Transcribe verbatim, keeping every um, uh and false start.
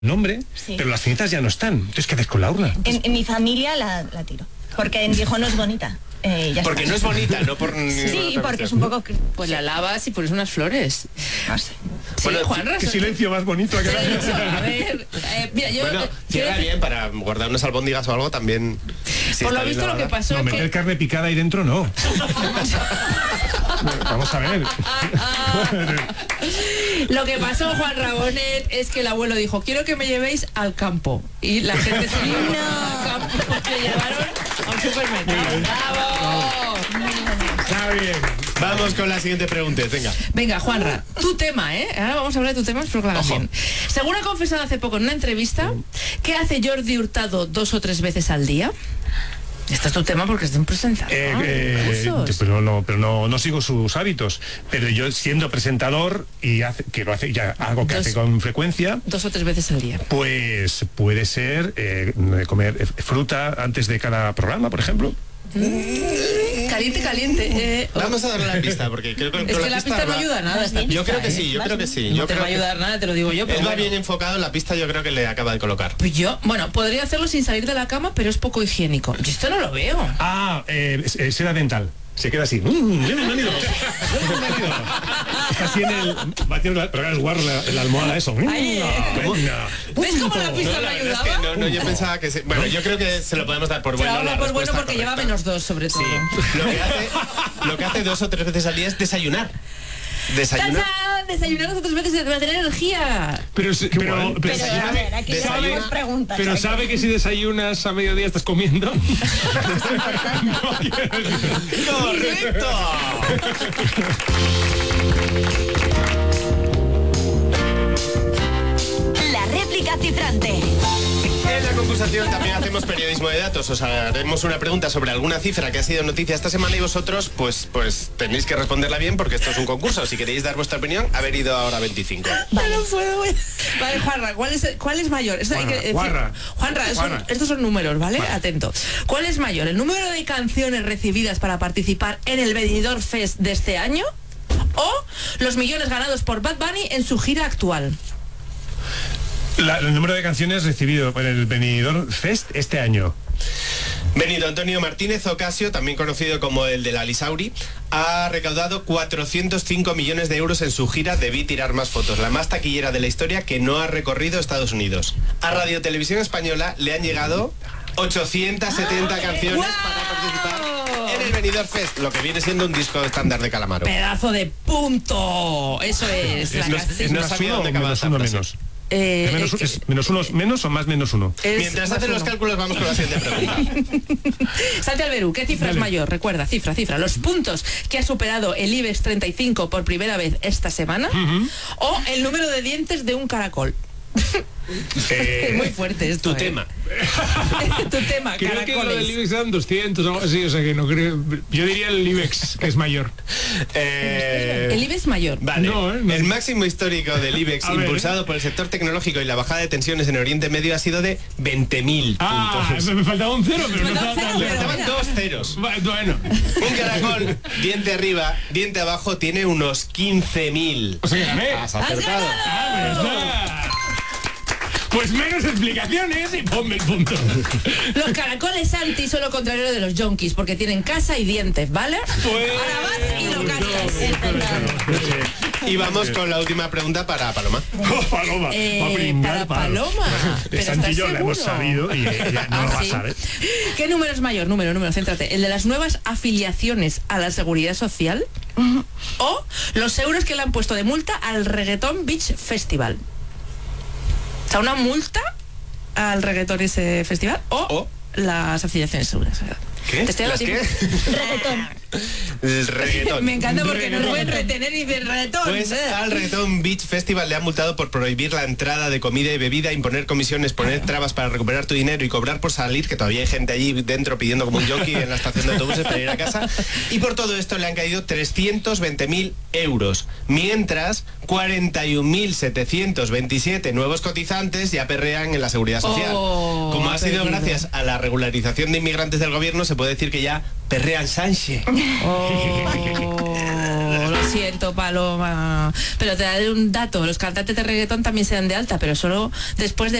nombre, sí. Pero las cenizas ya no están. Entonces, ¿qué haces con la urna? En, en mi familia la, la tiro. Porque dijo, no es bonita. Eh, ya porque está. no es bonita, no por... Sí, porque es un poco... Pues la lavas y pones unas flores. No sé. Sí, Bueno, Juanra, Qué so- silencio más bonito. te lo he dicho. A ver, eh, mira, yo... Bueno, eh, cierra quiero- bien para guardar unas albóndigas o algo también. Si Por lo está bien visto lo que lavada. pasó No, es meter que... carne picada ahí dentro, no. Vamos a ver. Lo que pasó, Juan Rabonet, es que el abuelo dijo, quiero que me llevéis al campo. Y la gente se llevó al campo, se llevaron a un supermercado. ¡Bravo! Está bien. Vamos con la siguiente pregunta, venga. Venga, Juanra, tu tema, ¿eh? Ahora vamos a hablar de tu tema, espero que lo hagas Ojo. bien. Según ha confesado hace poco en una entrevista, ¿qué hace Jordi Hurtado dos o tres veces al día? Este es tu tema porque es de un presentador. Eh, eh, Concursos. pero no, pero no, no sigo sus hábitos. Pero yo siendo presentador y hace, que lo hace ya algo que Dos- hace con frecuencia, Dos o tres veces al día. pues puede ser eh, comer eh, fruta antes de cada programa, por ejemplo. Caliente, caliente. Eh, oh. Vamos a darle la pista, porque creo que Es con que la pista no va- ayuda a nada. Esta Yo pista, creo que ¿eh? sí, yo creo que sí. No Yo te creo va a que- ayudar nada, te lo digo yo. Pero Él va bueno. bien enfocado, la pista yo creo que le acaba de colocar. Pues yo, bueno, podría hacerlo sin salir de la cama, pero es poco higiénico. Yo esto no lo veo. Ah, eh, es- eh, seda dental. Se queda así. Mm, bienvenido. Bienvenido. Está así en el. Batiendo la, pero es guarro la, la almohada, eso. Mm, Ay, venga, ¿Ves cómo la punto. pista No, me la verdad es ayudaba? que no, no, yo pensaba que... Se, bueno, yo creo que se lo podemos dar por Pero bueno. habla la por bueno respuesta porque lleva correcta. menos dos, sobre todo. Sí, lo que, hace, lo que hace dos o tres veces al día es desayunar. Desayunar. ¡Tachán! Desayunar dos o tres veces para tener energía. Pero, se- pero, guay. pero, Pero a ver, aquí ya Desayuno. tenemos preguntas. pero aquí. sabe que si desayunas a mediodía estás comiendo. No, quiero decir- ¡Correcto! La réplica cifrante. En la concursación también hacemos periodismo de datos. Os haremos una pregunta sobre alguna cifra que ha sido noticia esta semana y vosotros, pues, pues tenéis que responderla bien porque esto es un concurso. Si queréis dar vuestra opinión, haber ido ahora veinticinco. Vale. No puedo, güey. Vale, Juanra, ¿cuál es, cuál es mayor? Esto hay que decir- Juanra. Juanra, son- Juanra. estos son números, ¿vale? Vale. Atento. ¿Cuál es mayor? ¿El número de canciones recibidas para participar en el Benidorm Fest de este año? ¿O los millones ganados por Bad Bunny en su gira actual? La- el número de canciones recibido por el Benidorm Fest este año. Benito Antonio Martínez Ocasio, también conocido como el de la Lisauri, ha recaudado cuatrocientos cinco millones de euros en su gira Debí tirar más fotos, la más taquillera de la historia que no ha recorrido Estados Unidos. A Radio Televisión Española le han llegado ochocientas setenta canciones ¡Guau! para participar en el Benidorm Fest, lo que viene siendo un disco estándar de Calamaro. Pedazo de punto. Eso es. la no, casi- es no más sabía uno dónde o acaba menos esta uno frase. menos. Eh, ¿Es menos, eh, que- es menos unos menos o más menos uno? es Mientras más hacen los uno. cálculos vamos con la siguiente pregunta. Santi Alberú, ¿qué cifra Dale. es mayor? Recuerda, cifra, cifra. Los puntos que ha superado el IBEX treinta y cinco por primera vez esta semana o el número de dientes de un caracol. Eh, Es muy fuerte esto. Tu ¿eh? tema. Tu tema, Creo que lo del caracoles. IBEX eran doscientos o algo así, o sea que no creo. Yo diría el IBEX, que es mayor. Eh, El IBEX mayor. Vale, No, eh, no. el máximo histórico del IBEX A ver. impulsado por el sector tecnológico y la bajada de tensiones en Oriente Medio ha sido de veinte mil Ah, puntos. me faltaba un cero, pero Me no faltaba estaba un tan cero, lejos. pero- Estaban dos ceros. Bueno, Un caracol, diente arriba, diente abajo, tiene unos quince mil. o sea que gané. Has acertado. Ah, pues nada. Pues menos explicaciones y ponme el punto. Los caracoles, Santi, son lo contrario de los yonkis, porque tienen casa y dientes, ¿vale? Pues- Ahora vas y lo cascas. Y vamos con la última pregunta para Paloma. Oh, Paloma. Eh, va a pringar, para Pablo. Paloma. De Pero Santi y yo ¿estás la hemos seguro? sabido y ella no Ah, lo va a ¿sí? saber. ¿Qué número es mayor? Número, número, céntrate. ¿El de las nuevas afiliaciones a la seguridad social? ¿O los euros que le han puesto de multa al Reggaeton Beach Festival? O sea, una multa al reggaetón ese festival o, O. las afiliaciones de seguridad social. ¿Qué? Te estoy ¿Las dando qué? Reggaetón. El reggaetón. Me encanta porque no pueden retener y dicen reggaetón. Pues al Reggaeton Beach Festival le han multado por prohibir la entrada de comida y bebida, imponer comisiones, poner trabas para recuperar tu dinero y cobrar por salir, que todavía hay gente allí dentro pidiendo como un jockey en la estación de autobuses para ir a casa. Y por todo esto le han caído trescientos veinte mil euros. Mientras, cuarenta y un mil setecientos veintisiete nuevos cotizantes ya perrean en la seguridad social. Oh, como ha sido perdido. gracias a la regularización de inmigrantes del gobierno, se puede decir que ya perrean Sánchez. Oh, Lo siento, Paloma. Pero te daré un dato. Los cantantes de reggaetón también se dan de alta, pero solo después de